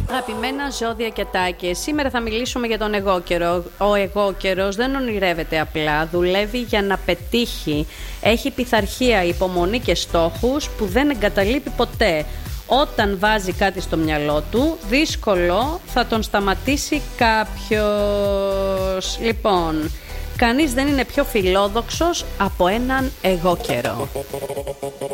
Αγαπημένα ζώδια και τάκες, σήμερα θα μιλήσουμε για τον εγώκερο. Ο εγώκερος δεν ονειρεύεται απλά, δουλεύει για να πετύχει. Έχει πειθαρχία, υπομονή και στόχους που δεν εγκαταλείπει ποτέ. Όταν βάζει κάτι στο μυαλό του, δύσκολο θα τον σταματήσει κάποιος. Λοιπόν, κανείς δεν είναι πιο φιλόδοξος από έναν εγώκερο.